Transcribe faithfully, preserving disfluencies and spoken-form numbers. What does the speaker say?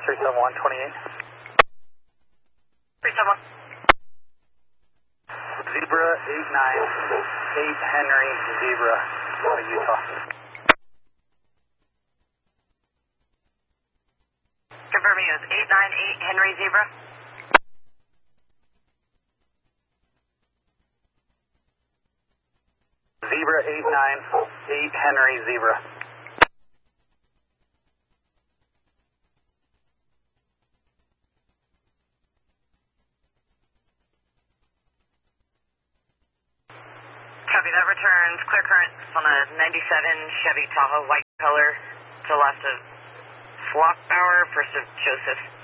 three seven one twenty-eight. three seven one. Zebra eight nine eight Henry Zebra, out of Utah. Confirming it was eight nine eight Henry Zebra. Zebra eight nine eight Henry Zebra. Copy, that returns clear current on a ninety-seven Chevy Tahoe, white color, to the left of Flockbauer, first of Joseph.